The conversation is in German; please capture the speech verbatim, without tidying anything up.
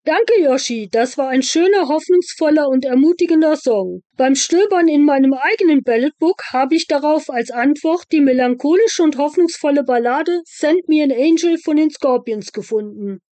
Danke, Yoshi. Das war ein schöner, hoffnungsvoller und ermutigender Song. Beim Stöbern in meinem eigenen Balladbook habe ich darauf als Antwort die melancholische und hoffnungsvolle Ballade Send Me an Angel von den Scorpions gefunden.